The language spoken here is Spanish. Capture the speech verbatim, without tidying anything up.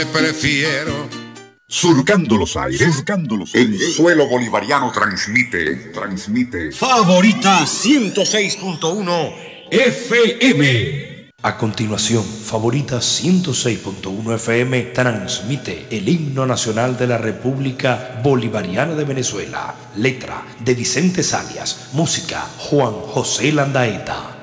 Prefiero. Surcando los aires, surcando los aires. El suelo bolivariano transmite, transmite. Favorita ciento seis punto uno F M. A continuación, Favorita ciento seis punto uno F M transmite el himno nacional de la República Bolivariana de Venezuela. Letra de Vicente Salias. Música Juan José Landaeta.